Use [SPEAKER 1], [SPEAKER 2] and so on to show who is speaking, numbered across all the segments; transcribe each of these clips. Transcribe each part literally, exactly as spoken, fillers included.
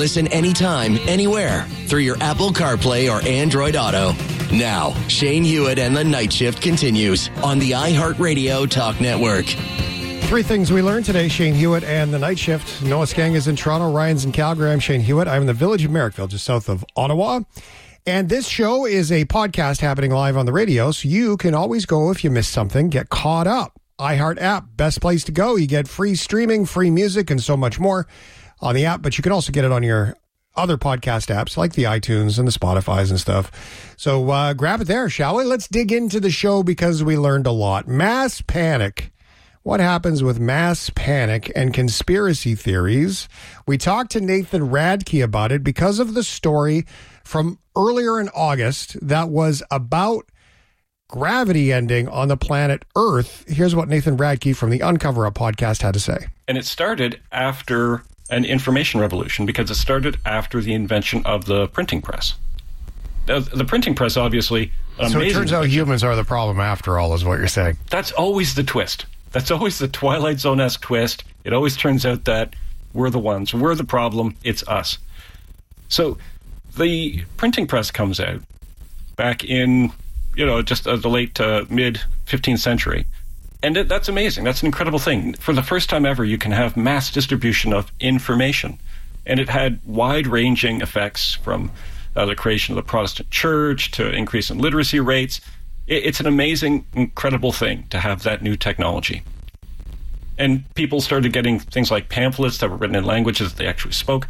[SPEAKER 1] listen anytime, anywhere through your Apple CarPlay or Android Auto. Now, Shane Hewitt and the Night Shift continues on the iHeartRadio Talk Network.
[SPEAKER 2] Three things we learned today. Shane Hewitt and the Night Shift. Noah Skang is in Toronto. Ryan's in Calgary. I'm Shane Hewitt. I'm in the village of Merrickville, just south of Ottawa. And this show is a podcast happening live on the radio, so you can always go if you missed something, get caught up. iHeart app, best place to go. You get free streaming, free music, and so much more on the app, but you can also get it on your other podcast apps like the iTunes and the Spotifys and stuff. So uh, grab it there, shall we? Let's dig into the show because we learned a lot. Mass panic. What happens with mass panic and conspiracy theories? We talked to Nathan Radke about it because of the story from earlier in August that was about gravity ending on the planet Earth. Here's what Nathan Radke from the Uncover Up podcast had to say.
[SPEAKER 3] And it started after an information revolution because it started after the invention of the printing press. The, the printing press, obviously, amazing.
[SPEAKER 2] So it turns out humans are the problem after all, is what you're saying.
[SPEAKER 3] That's always the twist. That's always the Twilight Zone-esque twist. It always turns out that we're the ones. We're the problem. It's us. So the printing press comes out back in, you know, just uh, the late uh, mid-fifteenth century. And it, that's amazing. That's an incredible thing. For the first time ever, you can have mass distribution of information. And it had wide-ranging effects from uh, the creation of the Protestant church to increase in literacy rates. It's an amazing, incredible thing to have that new technology. And people started getting things like pamphlets that were written in languages that they actually spoke.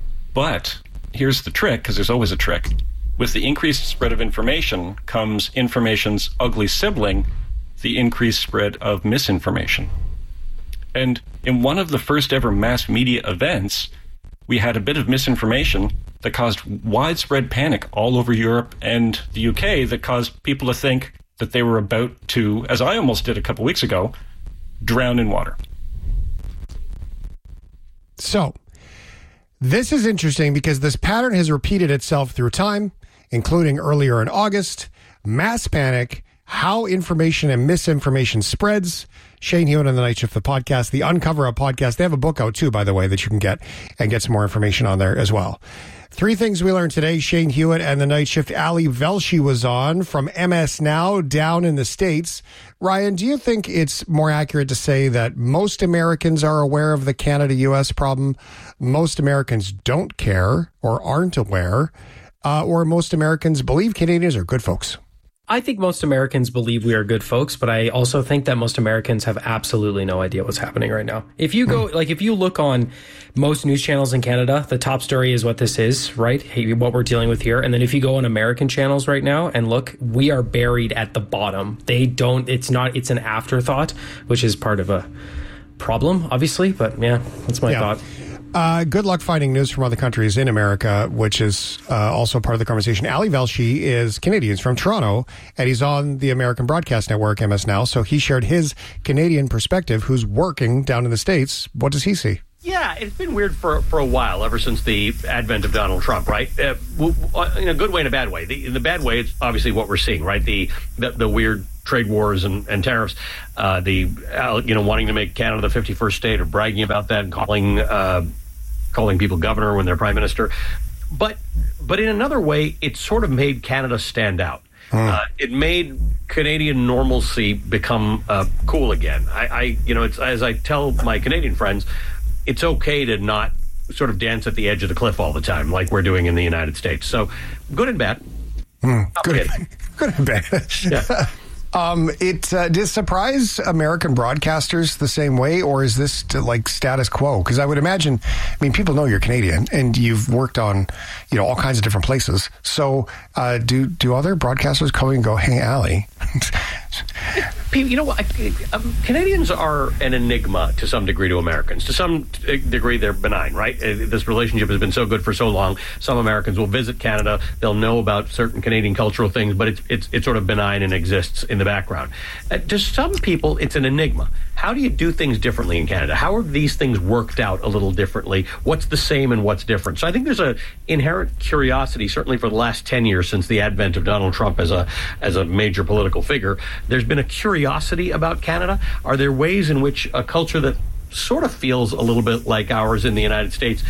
[SPEAKER 3] But here's the trick, because there's always a trick. With the increased spread of information comes information's ugly sibling, the increased spread of misinformation. And in one of the first ever mass media events, we had a bit of misinformation that caused widespread panic all over Europe and the U K that caused people to think that they were about to, as I almost did a couple weeks ago, drown in water.
[SPEAKER 2] So, this is interesting because this pattern has repeated itself through time, including earlier in August, mass panic, how information and misinformation spreads. Shane Hewitt and the Night Shift, the podcast, the Uncover Up podcast. They have a book out too, by the way, that you can get and get some more information on there as well. Three things we learned today. Shane Hewitt and the Night Shift. Ali Velshi was on from M S Now down in the States. Ryan, do you think it's more accurate to say that most Americans are aware of the Canada-U S problem, most Americans don't care or aren't aware, uh, or most Americans believe Canadians are good folks?
[SPEAKER 4] I think most Americans believe we are good folks, but I also think that most Americans have absolutely no idea what's happening right now. If you go, like, if you look on most news channels in Canada, the top story is what this is, right? Hey, what we're dealing with here. And then if you go on American channels right now and look, we are buried at the bottom. They don't, it's not, it's an afterthought, which is part of a problem, obviously. But yeah, that's my yeah. thought.
[SPEAKER 2] Uh, good luck finding news from other countries in America, which is uh, also part of the conversation. Ali Velshi is Canadian, he's from Toronto, and he's on the American Broadcast Network, M S Now. So he shared his Canadian perspective, who's working down in the States. What does he see?
[SPEAKER 5] Yeah, it's been weird for for a while, ever since the advent of Donald Trump, right? Uh, in a good way and a bad way. The, in the bad way, it's obviously what we're seeing, right? The the, the weird trade wars and, and tariffs, uh, the uh, you know wanting to make Canada the fifty-first state, or bragging about that, and calling uh, calling people governor when they're prime minister. But but in another way, it sort of made Canada stand out. Hmm. Uh, it made Canadian normalcy become uh, cool again. I, I you know, it's as I tell my Canadian friends, it's okay to not sort of dance at the edge of the cliff all the time, like we're doing in the United States. So, good and bad.
[SPEAKER 2] Mm, good, good and bad.
[SPEAKER 5] Yeah.
[SPEAKER 2] um, it uh, does surprise American broadcasters the same way, or is this to, like status quo? Because I would imagine, I mean, people know you're Canadian and you've worked on, you know, all kinds of different places. So, uh, do do other broadcasters come and go, "Hey, Ali"?
[SPEAKER 5] You know what? Um, Canadians are an enigma to some degree to Americans. To some degree, they're benign, right? This relationship has been so good for so long. Some Americans will visit Canada. They'll know about certain Canadian cultural things, but it's it's it's sort of benign and exists in the background. Uh, to some people, it's an enigma. How do you do things differently in Canada? How are these things worked out a little differently? What's the same and what's different? So I think there's an inherent curiosity, certainly for the last ten years since the advent of Donald Trump as a as a major political figure. There's been a curiosity about Canada. Are there ways in which a culture that sort of feels a little bit like ours in the United States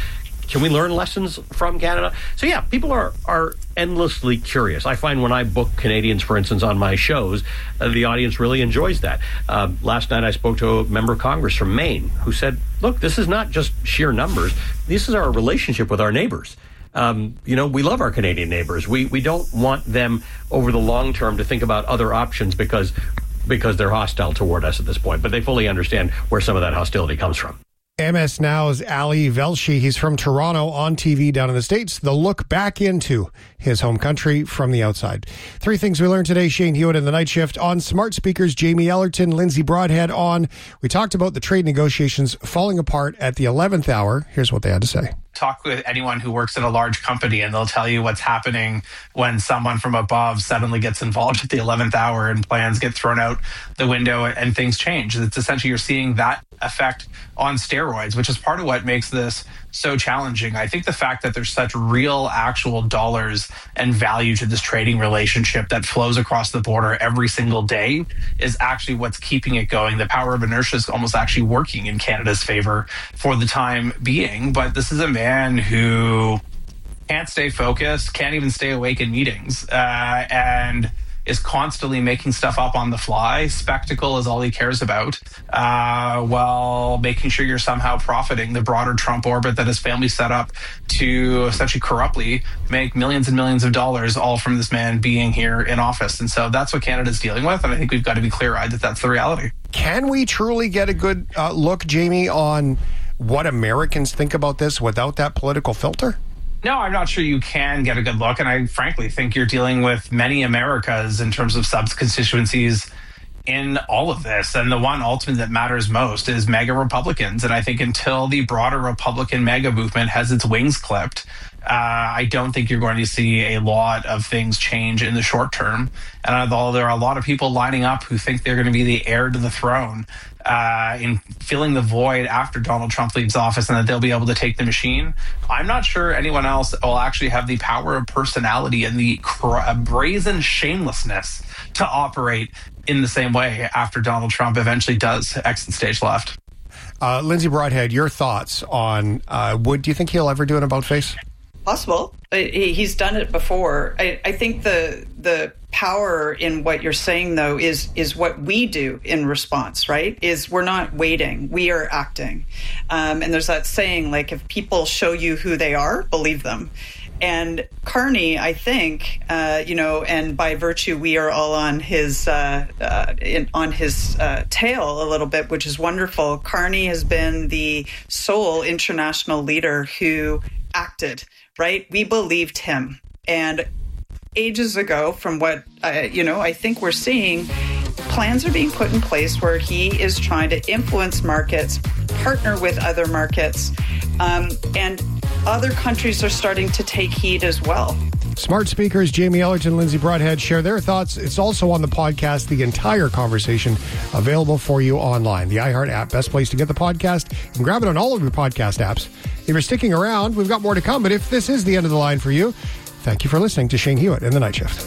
[SPEAKER 5] can we learn lessons from Canada? So yeah, people are are endlessly curious. I find when I book Canadians, for instance, on my shows, uh, the audience really enjoys that. Uh, last night I spoke to a member of Congress from Maine who said, look, this is not just sheer numbers. This is our relationship with our neighbors. Um, you know, we love our Canadian neighbors. We we don't want them over the long term to think about other options because because they're hostile toward us at this point. But they fully understand where some of that hostility comes from.
[SPEAKER 2] M S Now's Ali Velshi. He's from Toronto, on T V down in the States. The look back into his home country from the outside. Three things we learned today. Shane Hewitt in the night shift. On smart speakers, Jamie Ellerton, Lindsay Broadhead on. We talked about the trade negotiations falling apart at the eleventh hour. Here's what they had to say.
[SPEAKER 6] Talk with anyone who works at a large company and they'll tell you what's happening when someone from above suddenly gets involved at the eleventh hour and plans get thrown out the window and things change. It's essentially you're seeing that effect on steroids, which is part of what makes this so challenging. I think the fact that there's such real actual dollars and value to this trading relationship that flows across the border every single day is actually what's keeping it going. The power of inertia is almost actually working in Canada's favor for the time being. But this is a man who can't stay focused, can't even stay awake in meetings, uh, and is constantly making stuff up on the fly. Spectacle is all he cares about, uh, while making sure you're somehow profiting the broader Trump orbit that his family set up to essentially corruptly make millions and millions of dollars all from this man being here in office. And so that's what Canada's dealing with, and I think we've got to be clear-eyed that that's the reality.
[SPEAKER 2] Can we truly get a good uh, look, Jamie, on what Americans think about this without that political filter?
[SPEAKER 6] No, I'm not sure you can get a good look. And I frankly think you're dealing with many Americas in terms of sub-constituencies in all of this. And the one ultimately that matters most is MAGA Republicans. And I think until the broader Republican MAGA movement has its wings clipped, uh, I don't think you're going to see a lot of things change in the short term. And although there are a lot of people lining up who think they're going to be the heir to the throne, Uh, in filling the void after Donald Trump leaves office and that they'll be able to take the machine, I'm not sure anyone else will actually have the power of personality and the cr- brazen shamelessness to operate in the same way after Donald Trump eventually does exit stage left.
[SPEAKER 2] Uh, Lindsay Broadhead, your thoughts on uh, Wood? Do you think he'll ever do an about-face?
[SPEAKER 7] Possible. He's done it before. I, I think the the power in what you're saying, though, is is what we do in response, right? Is we're not waiting. We are acting. Um, and there's that saying, like, if people show you who they are, believe them. And Carney, I think, uh, you know, and by virtue, we are all on his uh, uh, in, on his uh, tail a little bit, which is wonderful. Carney has been the sole international leader who acted, right? We believed him. And ages ago, from what, uh, you know, I think we're seeing, plans are being put in place where he is trying to influence markets, partner with other markets, um, and other countries are starting to take heed as well.
[SPEAKER 2] Smart speakers, Jamie Ellerton, Lindsay Broadhead share their thoughts. It's also on the podcast, the entire conversation available for you online. The iHeart app, best place to get the podcast. You can grab it on all of your podcast apps. If you're sticking around, we've got more to come. But if this is the end of the line for you, thank you for listening to Shane Hewitt in the Night Shift.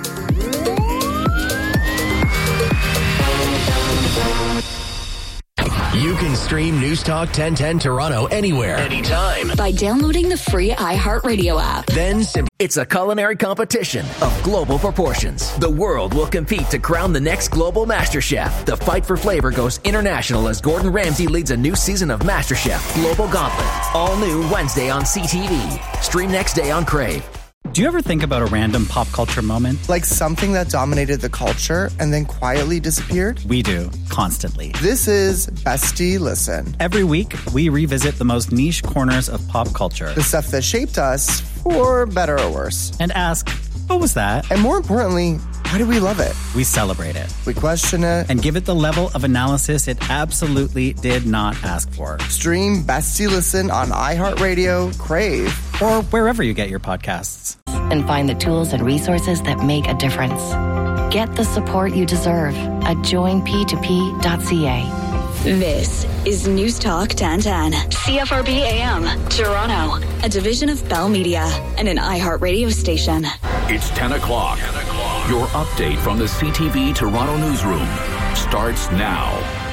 [SPEAKER 1] You can stream News Talk ten ten Toronto anywhere, anytime
[SPEAKER 8] by downloading the free iHeartRadio app.
[SPEAKER 1] Then simply...
[SPEAKER 9] It's a culinary competition of global proportions. The world will compete to crown the next global Master Chef. The fight for flavor goes international as Gordon Ramsay leads a new season of Master Chef Global Gauntlet. All new Wednesday on C T V. Stream next day on Crave.
[SPEAKER 10] Do you ever think about a random pop culture moment?
[SPEAKER 11] Like something that dominated the culture and then quietly disappeared?
[SPEAKER 10] We do, constantly.
[SPEAKER 11] This is Bestie Listen.
[SPEAKER 10] Every week, we revisit the most niche corners of pop culture.
[SPEAKER 11] The stuff that shaped us, for better or worse.
[SPEAKER 10] And ask, what was that?
[SPEAKER 11] And more importantly, why do we love it?
[SPEAKER 10] We celebrate it.
[SPEAKER 11] We question it.
[SPEAKER 10] And give it the level of analysis it absolutely did not ask for.
[SPEAKER 11] Stream Bestie Listen on iHeartRadio, Crave,
[SPEAKER 10] or wherever you get your podcasts.
[SPEAKER 8] And find the tools and resources that make a difference. Get the support you deserve at join p two p dot c a.
[SPEAKER 12] This is News Talk ten ten, C F R B A M, Toronto, a division of Bell Media and an iHeart radio station.
[SPEAKER 13] It's ten o'clock. ten o'clock. Your update from the C T V Toronto newsroom starts now.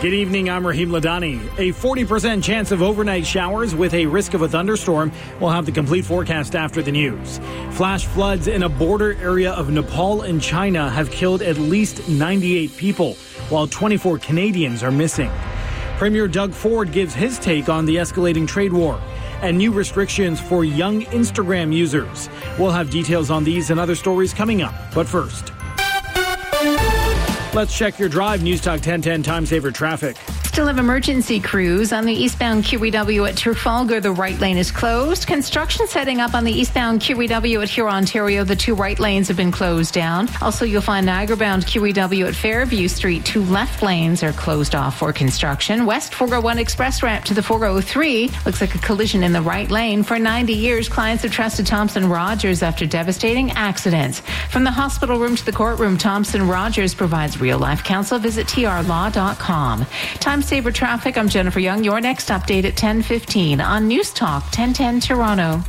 [SPEAKER 14] Good evening, I'm Raheem Ladani. A forty percent chance of overnight showers with a risk of a thunderstorm. We'll have the complete forecast after the news. Flash floods in a border area of Nepal and China have killed at least ninety-eight people, while twenty-four Canadians are missing. Premier Doug Ford gives his take on the escalating trade war and new restrictions for young Instagram users. We'll have details on these and other stories coming up. But first, let's check your drive. News Talk ten ten Time Saver traffic.
[SPEAKER 15] Still have emergency crews on the eastbound Q E W at Trafalgar. The right lane is closed. Construction setting up on the eastbound Q E W at Huron, Ontario. The two right lanes have been closed down. Also, you'll find Niagara-bound Q E W at Fairview Street. Two left lanes are closed off for construction. West four oh one Express ramp to the four oh three. Looks like a collision in the right lane. For ninety years, clients have trusted Thompson Rogers after devastating accidents. From the hospital room to the courtroom, Thompson Rogers provides real-life counsel. Visit T R law dot com. Time Saver traffic. I'm Jennifer Young. Your next update at ten fifteen on News Talk ten ten Toronto.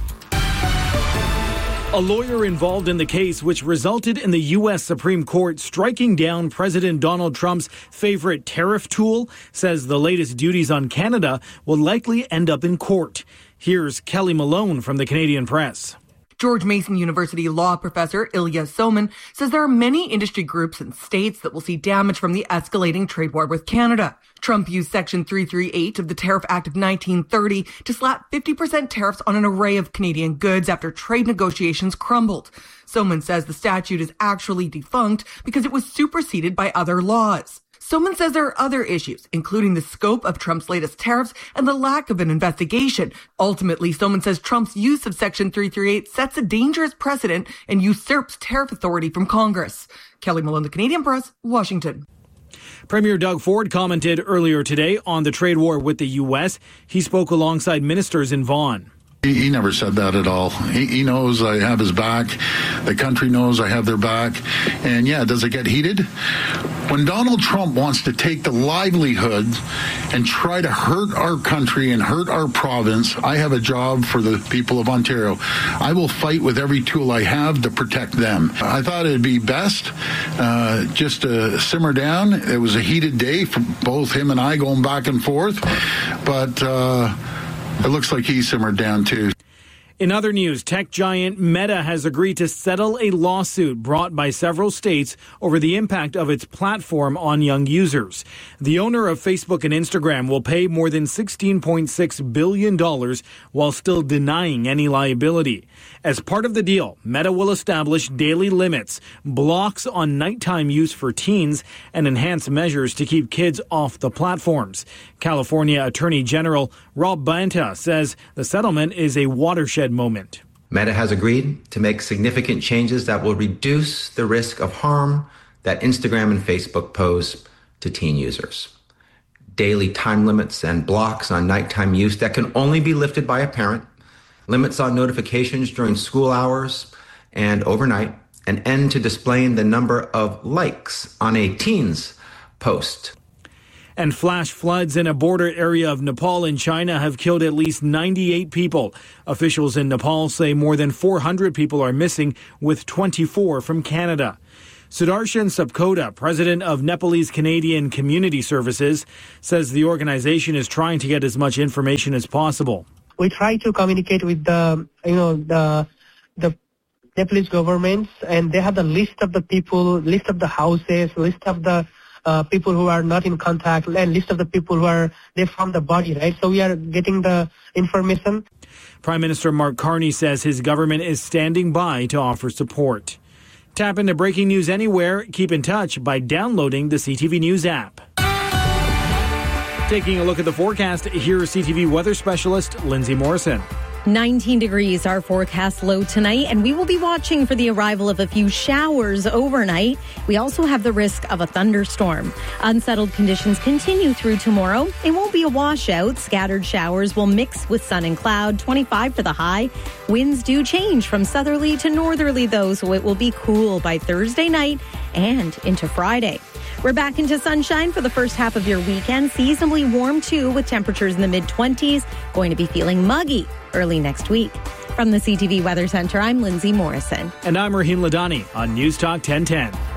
[SPEAKER 14] A lawyer involved in the case, which resulted in the U S Supreme Court striking down President Donald Trump's favorite tariff tool, says the latest duties on Canada will likely end up in court. Here's Kelly Malone from the Canadian Press.
[SPEAKER 16] George Mason University law professor Ilya Soman says there are many industry groups and states that will see damage from the escalating trade war with Canada. Trump used Section three thirty-eight of the Tariff Act of nineteen thirty to slap fifty percent tariffs on an array of Canadian goods after trade negotiations crumbled. Soman says the statute is actually defunct because it was superseded by other laws. Soman says there are other issues, including the scope of Trump's latest tariffs and the lack of an investigation. Ultimately, Soman says Trump's use of Section three thirty-eight sets a dangerous precedent and usurps tariff authority from Congress. Kelly Malone, the Canadian Press, Washington.
[SPEAKER 14] Premier Doug Ford commented earlier today on the trade war with the U S. He spoke alongside ministers in Vaughan.
[SPEAKER 17] He, he never said that at all. He, he knows I have his back. The country knows I have their back. And yeah, does it get heated? When Donald Trump wants to take the livelihood and try to hurt our country and hurt our province, I have a job for the people of Ontario. I will fight with every tool I have to protect them. I thought it'd be best uh, just to simmer down. It was a heated day for both him and I going back and forth. But uh, it looks like he simmered down too.
[SPEAKER 14] In other news, tech giant Meta has agreed to settle a lawsuit brought by several states over the impact of its platform on young users. The owner of Facebook and Instagram will pay more than sixteen point six billion dollars while still denying any liability. As part of the deal, Meta will establish daily limits, blocks on nighttime use for teens, and enhance measures to keep kids off the platforms. California Attorney General Rob Bonta says the settlement is a watershed moment.
[SPEAKER 18] Meta has agreed to make significant changes that will reduce the risk of harm that Instagram and Facebook pose to teen users. Daily time limits and blocks on nighttime use that can only be lifted by a parent, limits on notifications during school hours and overnight, an end to displaying the number of likes on a teen's post.
[SPEAKER 14] And flash floods in a border area of Nepal and China have killed at least ninety-eight people. Officials in Nepal say more than four hundred people are missing, with twenty-four from Canada. Sudarshan Sapkota, president of Nepalese Canadian Community Services, says the organization is trying to get as much information as possible.
[SPEAKER 19] We try to communicate with the, you know, the the Nepalese governments, and they have the list of the people, list of the houses, list of the uh, people who are not in contact, and list of the people who are, they found the body, right? So we are getting the information.
[SPEAKER 14] Prime Minister Mark Carney says his government is standing by to offer support. Tap into breaking news anywhere. Keep in touch by downloading the C T V News app. Taking a look at the forecast, here's C T V weather specialist Lindsay Morrison.
[SPEAKER 20] nineteen degrees, our forecast low tonight, and we will be watching for the arrival of a few showers overnight. We also have the risk of a thunderstorm. Unsettled conditions continue through tomorrow. It won't be a washout. Scattered showers will mix with sun and cloud, twenty-five for the high. Winds do change from southerly to northerly, though, so it will be cool by Thursday night and into Friday. We're back into sunshine for the first half of your weekend. Seasonably warm, too, with temperatures in the mid-twenties. Going to be feeling muggy early next week. From the C T V Weather Center, I'm Lindsay Morrison.
[SPEAKER 14] And I'm Raheem Ladani on News Talk ten ten.